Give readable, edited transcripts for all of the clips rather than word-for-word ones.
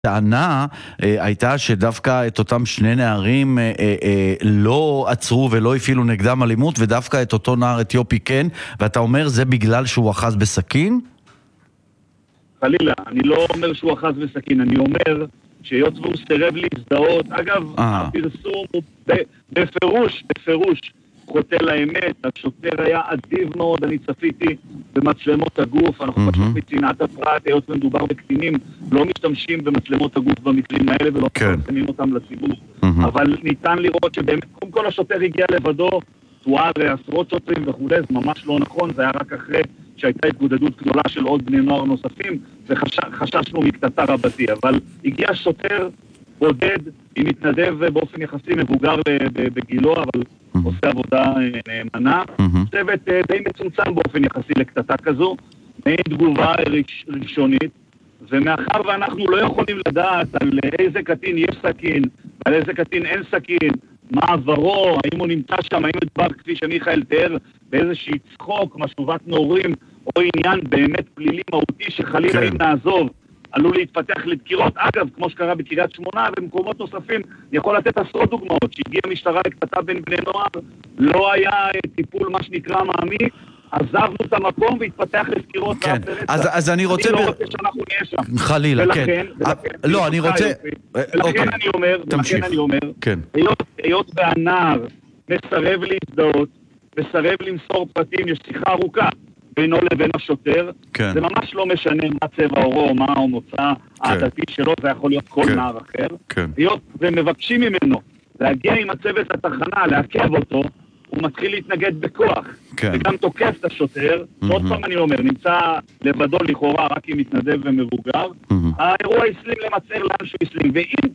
הטענה הייתה שדווקא את אותם שני נערים לא עצרו ולא הפעילו נגדם אלימות, ודווקא את אותו נער אתיופי כן, ואתה אומר זה בגלל שהוא אחז בסכין? חלילה, אני לא אומר שהוא אחז בסכין, אני אומר שהיות והוא סירב להזדהות, אגב, הפרסום הוא בפירוש חוטא לאמת. השוטר היה אדיב מאוד, אני צפיתי במצלמות הגוף, אנחנו פשוט מצנעת הפרט, היות ומדובר בקטינים, לא משתמשים במצלמות הגוף במקרים האלה ולא מפרסמים אותם לציבור. אבל ניתן לראות שבאמת, קודם כל השוטר הגיע לבדו, תואר עשרות שוטרים וכו', זה ממש לא נכון, זה היה רק אחרי שהייתה התגודדות גדולה של עוד בני נוער נוספים, וחששנו מקטטה רבתי, אבל הגיע שוטר בודד, עם מתנדב באופן יחסי מבוגר בגילו, אבל עושה עבודה נאמנה, צוות די מצומצם באופן יחסי לקטטה כזו, מעין תגובה ראשונית, ומאחר ואנחנו לא יכולים לדעת על איזה קטין יש סכין, על איזה קטין אין סכין, מה עברו, האם הוא נמצא שם, האם מדבר כפי שמיכאל תיאר באיזושהי צחוק, משובת נעורים, או עניין באמת פלילי מהותי שחלילה אם נעזוב, עלול להתפתח לדקירות. אגב, כמו שקרה בקריית שמונה ובמקומות נוספים, אני יכול לתת עשרות דוגמאות, שהגיעה משטרה לקטטה בין בני נוער, לא היה טיפול מה שנקרא מעמיק, עזבנו את המקום והתפתח לדקירות. כן, אז אני רוצה... אני לא רוצה שאנחנו נהיה שם. חלילה, כן. לא, אני רוצה... ולכן אני אומר, היות והנער מסרב להזדהות, מסרב למסור פרטים, יש שיחה ארוכה בינו לבין השוטר, זה ממש לא משנה מה צבע עורו או מה המוצא העדתי שלו, זה יכול להיות כל נער אחר, היות ומבקשים ממנו להגיע עם הצוות לתחנה, לעכב אותו, הוא מתחיל להתנגד בכוח, וגם תוקף את השוטר, עוד פעם אני אומר, נמצא לבדו לכאורה רק עם מתנדב ומבוגר, האירוע הסלים למצער לאן שהוא הסלים, ועם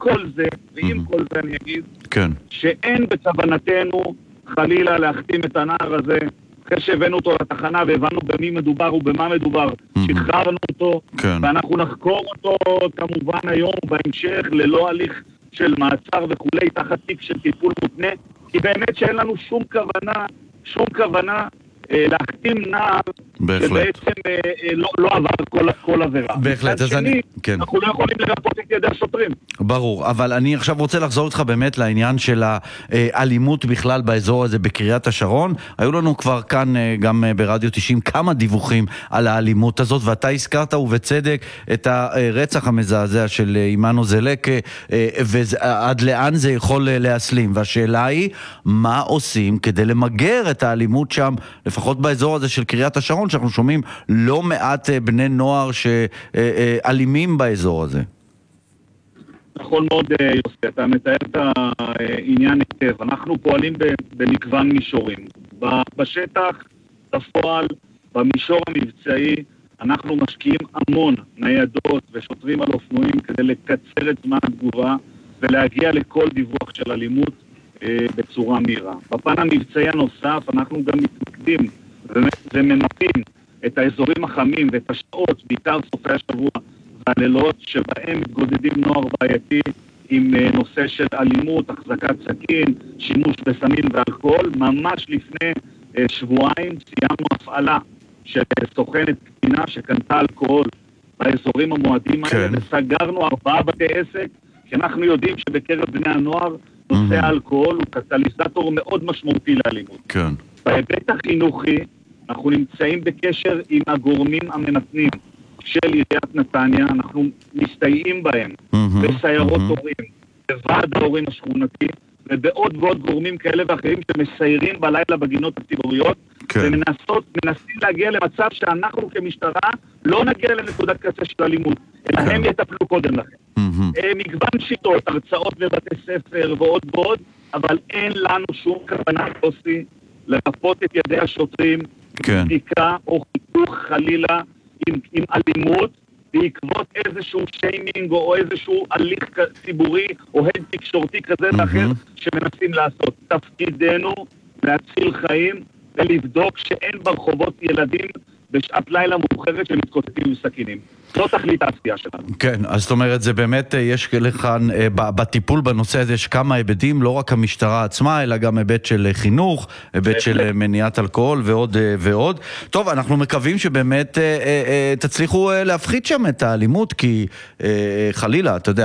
כל זה אני אגיד, שאין בכוונתנו חלילה להחתים את הנער הזה, אחרי שהבאנו אותו לתחנה והבנו במי מדובר ובמה מדובר, שחררנו אותו, ואנחנו נחקור אותו כמובן היום בהמשך ללא הליך של מעצר וכולי, תחת תיק של טיפול מותנה, כי באמת שאין לנו שום כוונה להחתים נער שבעצם לא עבר כל עבירה. בהחלט, אז אנחנו לא יכולים לרפות את ידי השוטרים. ברור, אבל אני עכשיו רוצה לחזור איתך באמת לעניין של האלימות בכלל באזור הזה בקריית השרון. היו לנו כבר כאן גם ברדיו 90 כמה דיווחים על האלימות הזאת, ואתה הזכרת ובצדק את הרצח המזעזע של אימנו זלקה, ועד לאן זה יכול להסלים. והשאלה היא, מה עושים כדי למגר את האלימות שם, לפחות באזור הזה של קריית השרון, שאנחנו שומעים לא מעט בני נוער שאלימים באזור הזה. נכון מאוד, יוסי, אתה מתאר את העניין היטב. אנחנו פועלים במגוון מישורים. בשטח, בפועל, במישור המבצעי, אנחנו משקיעים המון ניידות ושוטרים על אופנועים כדי לקצר את זמן התגובה ולהגיע לכל דיווח של אלימות בצורה מהירה. בפן המבצעי הנוסף אנחנו גם מתמקדים וממפים את האזורים החמים ואת השעות, בעיקר סופי השבוע והלילות, שבהם מתגודדים נוער בעייתי עם נושא של אלימות, החזקת סכין, שימוש בסמים ואלכוהול. ממש לפני שבועיים סיימנו הפעלה של סוכנת קטינה שקנתה אלכוהול באזורים המועדים האלה, וסגרנו 4 בתי עסק, כי אנחנו יודעים שבקרב בני הנוער נושא האלכוהול הוא קטליזטור מאוד משמעותי לאלימות. בהיבט החינוכי אנחנו נמצאים בקשר עם הגורמים המנתנים של עיריית נתניה, אנחנו מסתייעים בהם בסיירות הורים, בוועד ההורים השכונתי, ובעוד ועוד גורמים כאלה ואחרים שמסיירים בלילה בגינות הציבוריות, ומנסים להגיע למצב שאנחנו כמשטרה לא נגיע לנקודת קצה של אלימות, אלא הם יטפלו קודם לכן. מגוון שיטות, הרצאות בבתי ספר ועוד ועוד, אבל אין לנו שום כוונה עושה לרפות את ידי השוטרים בדיקה או חיתוך חלילה עם אלימות בעקבות איזשהו שיימינג או איזשהו הליך ציבורי או הד תקשורתי כזה ואחר שמנסים לעשות. תפקידנו להציל חיים ולבדוק שאין ברחובות ילדים בשעת לילה מאוחרת שמתקוטטים עם סכינים. זו תכלית העשייה שלנו. כן, אז זאת אומרת, זה באמת, יש לכאן, בטיפול בנושא הזה יש כמה היבטים, לא רק המשטרה עצמה, אלא גם היבט של חינוך, היבט של מניעת אלכוהול ועוד ועוד. טוב, אנחנו מקווים שבאמת תצליחו להפחית שם את האלימות, כי חלילה, אתה יודע,